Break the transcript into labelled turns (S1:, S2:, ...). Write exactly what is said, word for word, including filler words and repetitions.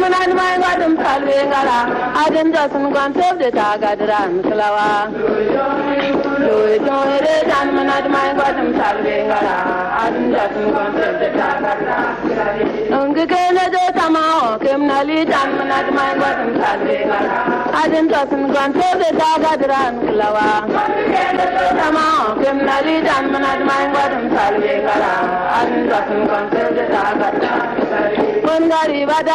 S1: mana mai gadum salve ngala adin da sun kwanta da ta gadira mislawa loye tonere jan mana mai gadum salve ngala adin da sun kwanta da ta gadira ngi kene de tamao kemnali jan mana mai gadum salve ngala adin da sun kwanta da ta gadira mislawa tamao kemnali jan mana mai gadum salve ngala adin da sun kwanta da ta gadira kon gari bada